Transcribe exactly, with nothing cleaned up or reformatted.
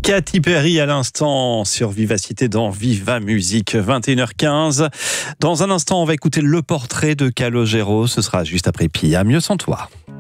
Katy Perry à l'instant sur Vivacité dans Viva Musique, vingt et une heures quinze. Dans un instant, on va écouter le portrait de Calogero. Ce sera juste après Pia, Mieux sans toi.